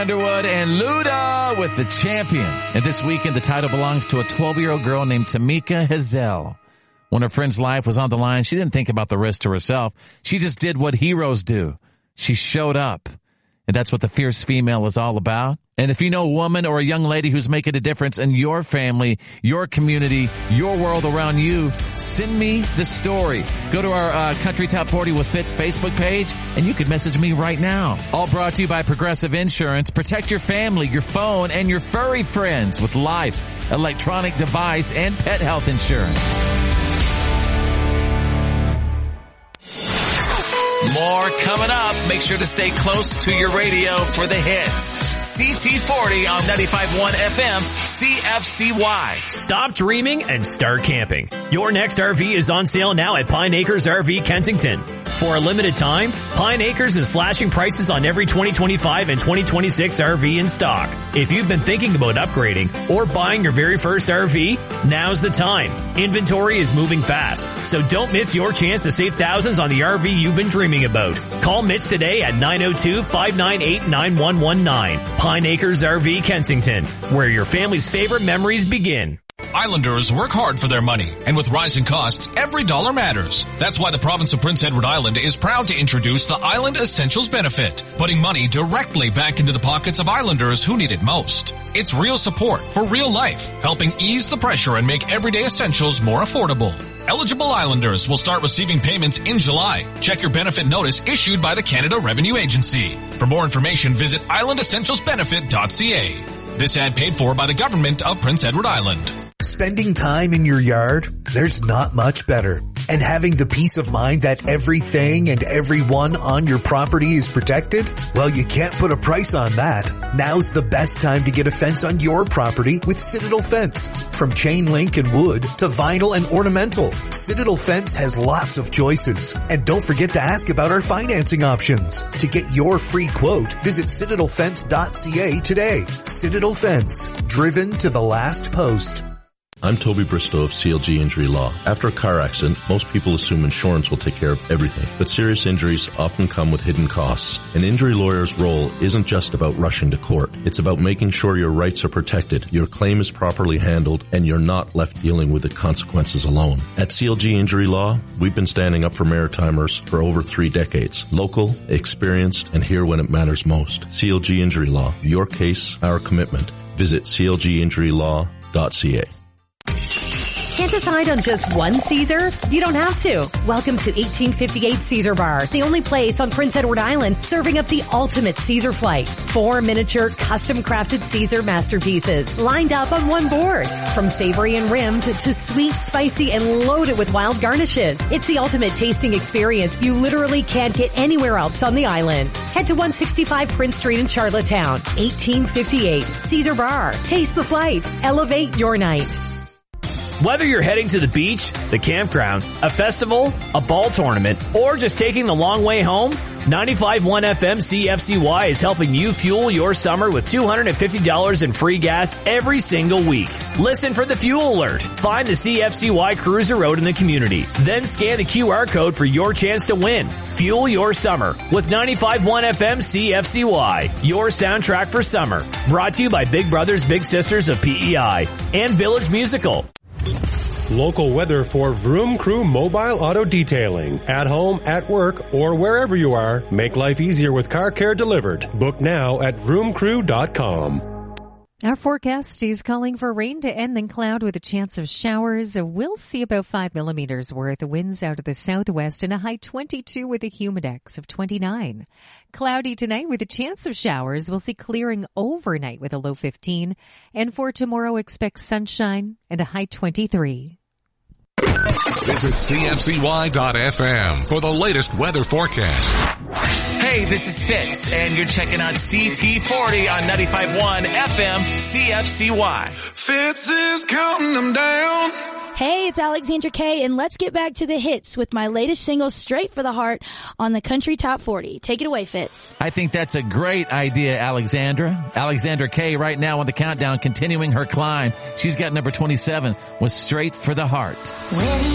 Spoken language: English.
Underwood and Luda with The Champion. And this weekend, the title belongs to a 12-year-old girl named Tamika Hazel. When her friend's life was on the line, she didn't think about the risk to herself. She just did what heroes do. She showed up. And that's what the Fierce Female is all about. And if you know a woman or a young lady who's making a difference in your family, your community, your world around you, send me the story. Go to our Country Top 40 with Fitz Facebook page, and you can message me right now. All brought to you by Progressive Insurance. Protect your family, your phone, and your furry friends with life, electronic device, and pet health insurance. More coming up. Make sure to stay close to your radio for the hits. CT40 on 95.1 FM, CFCY. Stop dreaming and start camping. Your next RV is on sale now at Pine Acres RV Kensington. For a limited time, Pine Acres is slashing prices on every 2025 and 2026 RV in stock. If you've been thinking about upgrading or buying your very first RV, now's the time. Inventory is moving fast, so don't miss your chance to save thousands on the RV you've been dreaming about. Call Mitch today at 902-598-9119. Pine Acres RV Kensington, where your family's favorite memories begin. Islanders work hard for their money, and with rising costs, every dollar matters. That's why the province of Prince Edward Island is proud to introduce the Island Essentials benefit, putting money directly back into the pockets of Islanders who need it most. It's real support for real life, helping ease the pressure and make everyday essentials more affordable. Eligible Islanders will start receiving payments in July. Check your benefit notice issued by the Canada Revenue Agency. For more information, visit islandessentialsbenefit.ca. This ad paid for by the government of Prince Edward Island. Spending time in your yard, there's not much better. And having the peace of mind that everything and everyone on your property is protected? Well, you can't put a price on that. Now's the best time to get a fence on your property with Citadel Fence. From chain link and wood to vinyl and ornamental, Citadel Fence has lots of choices. And don't forget to ask about our financing options. To get your free quote, visit citadelfence.ca today. Citadel Fence, driven to the last post. I'm Toby Bristow of CLG Injury Law. After a car accident, most people assume insurance will take care of everything. But serious injuries often come with hidden costs. An injury lawyer's role isn't just about rushing to court. It's about making sure your rights are protected, your claim is properly handled, and you're not left dealing with the consequences alone. At CLG Injury Law, we've been standing up for Maritimers for over 3 decades. Local, experienced, and here when it matters most. CLG Injury Law. Your case, our commitment. Visit clginjurylaw.ca. Can't decide on just one Caesar? You don't have to. Welcome to 1858 Caesar Bar, the only place on Prince Edward Island serving up the ultimate Caesar flight. 4 miniature, custom-crafted Caesar masterpieces lined up on one board. From savory and rimmed to sweet, spicy, and loaded with wild garnishes. It's the ultimate tasting experience you literally can't get anywhere else on the island. Head to 165 Prince Street in Charlottetown. 1858 Caesar Bar. Taste the flight. Elevate your night. Whether you're heading to the beach, the campground, a festival, a ball tournament, or just taking the long way home, 95.1 FM CFCY is helping you fuel your summer with $250 in free gas every single week. Listen for the fuel alert. Find the CFCY Cruiser Road in the community. Then scan the QR code for your chance to win. Fuel your summer with 95.1 FM CFCY, your soundtrack for summer. Brought to you by Big Brothers Big Sisters of PEI and Village Musical. Local weather for Vroom Crew Mobile Auto Detailing. At home, at work, or wherever you are, make life easier with car care delivered. Book now at vroomcrew.com. Our forecast is calling for rain to end, then cloud with a chance of showers. We'll see about 5 millimeters worth. Winds out of the southwest and a high 22 with a humidex of 29. Cloudy tonight with a chance of showers. We'll see clearing overnight with a low 15. And for tomorrow, expect sunshine and a high 23. Visit CFCY.FM for the latest weather forecast. Hey, this is Fitz, and you're checking out CT40 on 95.1 FM CFCY. Fitz is counting them down. Hey, it's Alexandra Kay, and let's get back to the hits with my latest single, Straight for the Heart, on the Country Top 40. Take it away, Fitz. I think that's a great idea, Alexandra. Alexandra Kay right now on the countdown, continuing her climb. She's got number 27 with Straight for the Heart.